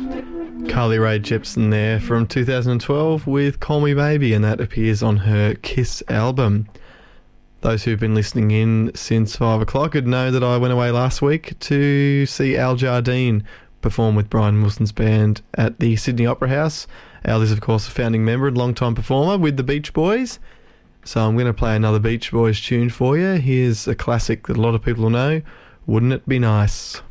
Carly Rae Jepsen there from 2012 with Call Me Baby, and that appears on her Kiss album. Those who've been listening in since 5 o'clock would know that I went away last week to see Al Jardine perform with Brian Wilson's band at the Sydney Opera House. Al is, of course, a founding member and long-time performer with the Beach Boys. So I'm going to play another Beach Boys tune for you. Here's a classic that a lot of people will know, Wouldn't It Be Nice?